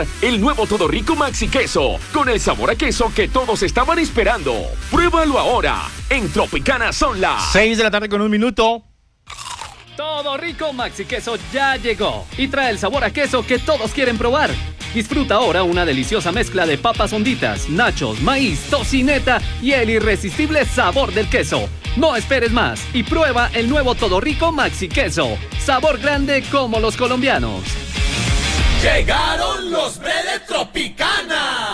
El nuevo Todo Rico Maxi Queso, con el sabor a queso que todos estaban esperando. Pruébalo ahora. En Tropicana son las 6:01 p.m. Todo Rico Maxi Queso ya llegó y trae el sabor a queso que todos quieren probar. Disfruta ahora una deliciosa mezcla de papas honditas, nachos, maíz, tocineta y el irresistible sabor del queso. No esperes más y prueba el nuevo Todo Rico Maxi Queso. Sabor grande como los colombianos. Llegaron los de Tropicana.